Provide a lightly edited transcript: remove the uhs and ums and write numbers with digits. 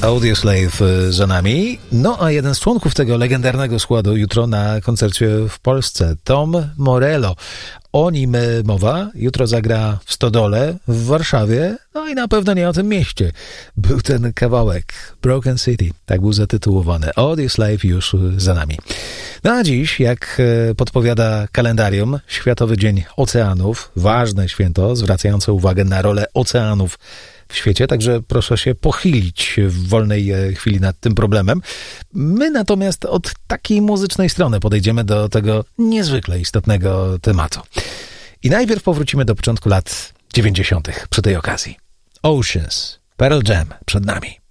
Audioslave za nami. No a jeden z członków tego legendarnego składu jutro na koncercie w Polsce, Tom Morello. O nim mowa. Jutro zagra w Stodole, w Warszawie, no i na pewno nie o tym mieście. Był ten kawałek, Broken City, tak był zatytułowany. Audioslave już za nami. No a dziś, jak podpowiada kalendarium, Światowy Dzień Oceanów, ważne święto zwracające uwagę na rolę oceanów w świecie, także proszę się pochylić w wolnej chwili nad tym problemem. My natomiast od takiej muzycznej strony podejdziemy do tego niezwykle istotnego tematu. I najpierw powrócimy do początku lat 90. przy tej okazji. Oceans, Pearl Jam przed nami.